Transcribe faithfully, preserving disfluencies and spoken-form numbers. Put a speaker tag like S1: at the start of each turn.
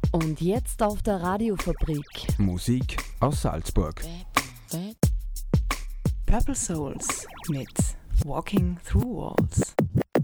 S1: Und jetzt auf der Radiofabrik.
S2: Musik aus Salzburg.
S3: Purple Souls mit Walking Through Walls.